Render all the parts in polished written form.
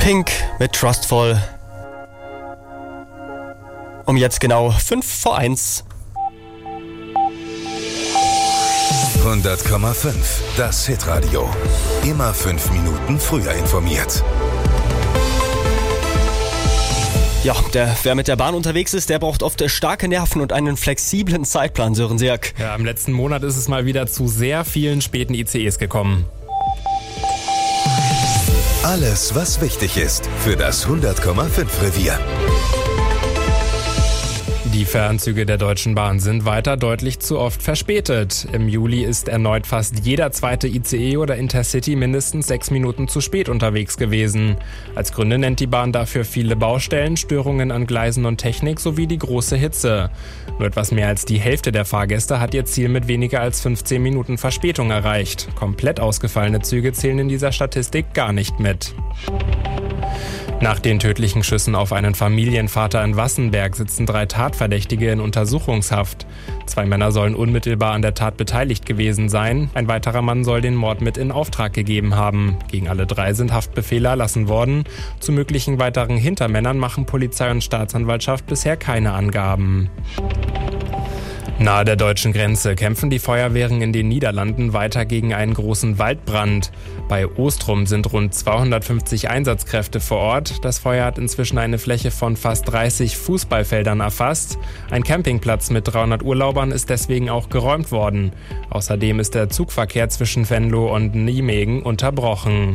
Pink mit Trustful. Um jetzt genau 5:45. 100,5. Das Hitradio. Immer 5 Minuten früher informiert. Ja, wer mit der Bahn unterwegs ist, der braucht oft starke Nerven und einen flexiblen Zeitplan, Sören Seak. Ja, im letzten Monat ist es mal wieder zu sehr vielen späten ICEs gekommen. Alles, was wichtig ist für das 100,5 Revier. Die Fernzüge der Deutschen Bahn sind weiter deutlich zu oft verspätet. Im Juli ist erneut fast jeder zweite ICE oder Intercity mindestens 6 Minuten zu spät unterwegs gewesen. Als Gründe nennt die Bahn dafür viele Baustellen, Störungen an Gleisen und Technik sowie die große Hitze. Nur etwas mehr als die Hälfte der Fahrgäste hat ihr Ziel mit weniger als 15 Minuten Verspätung erreicht. Komplett ausgefallene Züge zählen in dieser Statistik gar nicht mit. Nach den tödlichen Schüssen auf einen Familienvater in Wassenberg sitzen 3 Tatverdächtige in Untersuchungshaft. 2 Männer sollen unmittelbar an der Tat beteiligt gewesen sein. Ein weiterer Mann soll den Mord mit in Auftrag gegeben haben. Gegen alle 3 sind Haftbefehle erlassen worden. Zu möglichen weiteren Hintermännern machen Polizei und Staatsanwaltschaft bisher keine Angaben. Nahe der deutschen Grenze kämpfen die Feuerwehren in den Niederlanden weiter gegen einen großen Waldbrand. Bei Ostrum sind rund 250 Einsatzkräfte vor Ort. Das Feuer hat inzwischen eine Fläche von fast 30 Fußballfeldern erfasst. Ein Campingplatz mit 300 Urlaubern ist deswegen auch geräumt worden. Außerdem ist der Zugverkehr zwischen Venlo und Nijmegen unterbrochen.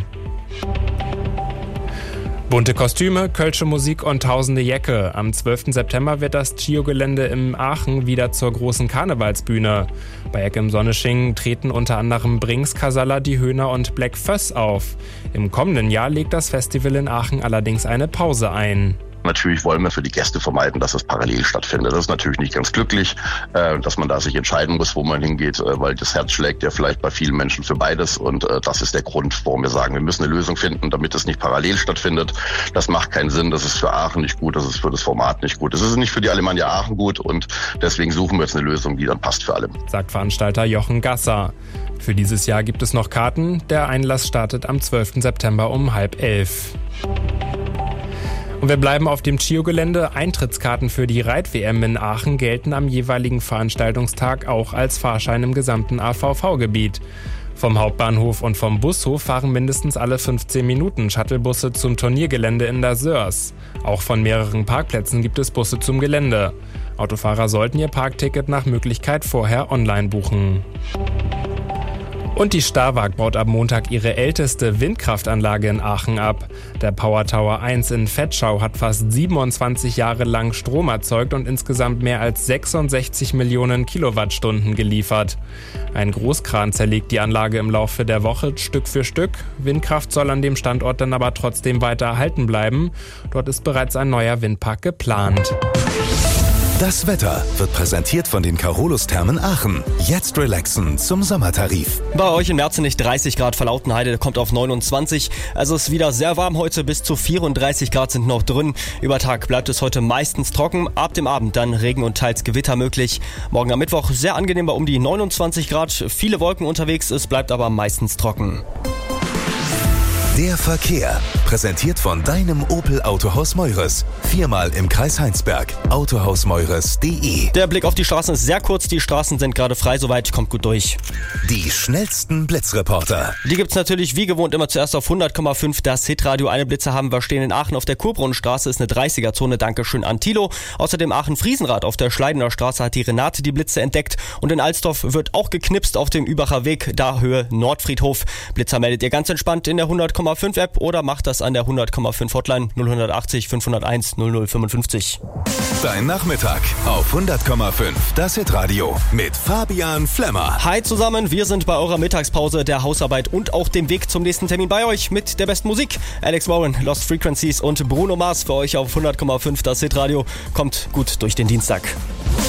Bunte Kostüme, kölsche Musik und tausende Jäcke. Am 12. September wird das Chio-Gelände in Aachen wieder zur großen Karnevalsbühne. Bei Eck im Sonnesching treten unter anderem Brings, Casalla, Die Höhner und Black Föss auf. Im kommenden Jahr legt das Festival in Aachen allerdings eine Pause ein. Natürlich wollen wir für die Gäste vermeiden, dass es parallel stattfindet. Das ist natürlich nicht ganz glücklich, dass man da sich entscheiden muss, wo man hingeht, weil das Herz schlägt ja vielleicht bei vielen Menschen für beides. Und das ist der Grund, warum wir sagen, wir müssen eine Lösung finden, damit es nicht parallel stattfindet. Das macht keinen Sinn, das ist für Aachen nicht gut, das ist für das Format nicht gut. Das ist nicht für die Alemannia Aachen gut und deswegen suchen wir jetzt eine Lösung, die dann passt für alle. Sagt Veranstalter Jochen Gasser. Für dieses Jahr gibt es noch Karten. Der Einlass startet am 12. September um 10:30. Und wir bleiben auf dem Chio-Gelände. Eintrittskarten für die Reit-WM in Aachen gelten am jeweiligen Veranstaltungstag auch als Fahrschein im gesamten AVV-Gebiet. Vom Hauptbahnhof und vom Bushof fahren mindestens alle 15 Minuten Shuttlebusse zum Turniergelände in der Sörs. Auch von mehreren Parkplätzen gibt es Busse zum Gelände. Autofahrer sollten ihr Parkticket nach Möglichkeit vorher online buchen. Und die Starwag baut ab Montag ihre älteste Windkraftanlage in Aachen ab. Der Power Tower 1 in Vetschau hat fast 27 Jahre lang Strom erzeugt und insgesamt mehr als 66 Millionen Kilowattstunden geliefert. Ein Großkran zerlegt die Anlage im Laufe der Woche Stück für Stück. Windkraft soll an dem Standort dann aber trotzdem weiter erhalten bleiben. Dort ist bereits ein neuer Windpark geplant. Das Wetter wird präsentiert von den Carolus-Thermen Aachen. Jetzt relaxen zum Sommertarif. Bei euch in Merzenich 30 Grad, Verlautenheide kommt auf 29. Also ist wieder sehr warm heute, bis zu 34 Grad sind noch drin. Über Tag bleibt es heute meistens trocken. Ab dem Abend dann Regen und teils Gewitter möglich. Morgen am Mittwoch sehr angenehm bei um die 29 Grad. Viele Wolken unterwegs, es bleibt aber meistens trocken. Der Verkehr, präsentiert von deinem Opel Autohaus Meures. 4-mal im Kreis Heinsberg. Autohausmeures.de. Der Blick auf die Straßen ist sehr kurz. Die Straßen sind gerade frei, soweit kommt gut durch. Die schnellsten Blitzreporter. Die gibt's natürlich wie gewohnt immer zuerst auf 100,5 das Hitradio. Eine Blitze haben wir stehen in Aachen auf der Kurbrunnenstraße, ist eine 30er-Zone. Dankeschön an Thilo. Außerdem Aachen-Friesenrad auf der Schleidener Straße hat die Renate die Blitze entdeckt. Und in Alsdorf wird auch geknipst auf dem Übacher Weg, da Höhe Nordfriedhof. Blitzer meldet ihr ganz entspannt in der 100,5 App oder macht das an der 100,5 Hotline 0180 501 0055. Dein Nachmittag auf 100,5 das Hitradio mit Fabian Flemmer. Hi zusammen, wir sind bei eurer Mittagspause, der Hausarbeit und auch dem Weg zum nächsten Termin bei euch mit der besten Musik. Alex Warren, Lost Frequencies und Bruno Mars für euch auf 100,5 das Hitradio. Kommt gut durch den Dienstag.